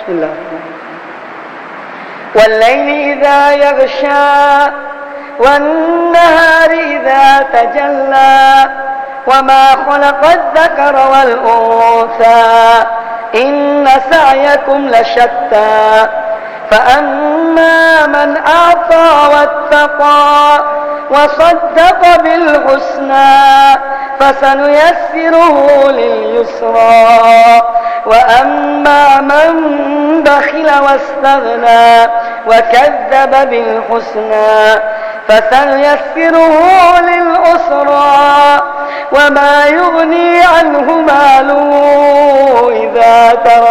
بسم الله. والليل إذا يغشى والنهار إذا تجلى وما خلق الذكر والأنثى إن سعيكم لشتى فأما من أعطى واتقى وصدق بالحسنى فسنيسره لليسرى وأما من بخل واستغنى وكذب بالحسنى فسنيسره للعسرى وما يغني عنه ماله إذا ترى